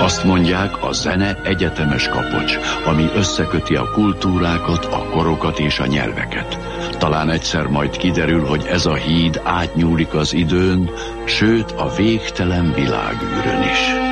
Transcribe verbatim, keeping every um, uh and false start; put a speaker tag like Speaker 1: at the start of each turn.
Speaker 1: Azt mondják, a zene egyetemes kapocs, ami összeköti a kultúrákat, a korokat és a nyelveket. Talán egyszer majd kiderül, hogy ez a híd átnyúlik az időn, sőt a végtelen világűrön is.